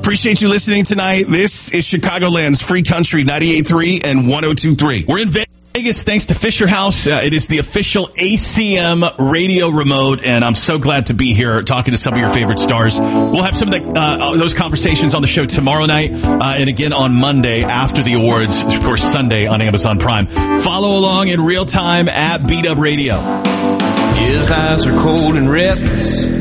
Appreciate you listening tonight. This is Chicagoland's Free Country 98.3 and 102.3. We're in Vegas thanks to Fisher House. It is the official ACM radio remote, and I'm so glad to be here talking to some of your favorite stars. We'll have some of those conversations on the show tomorrow night and again on Monday after the awards, of course, Sunday on Amazon Prime. Follow along in real time at B-Dub Radio. His eyes are cold and restless.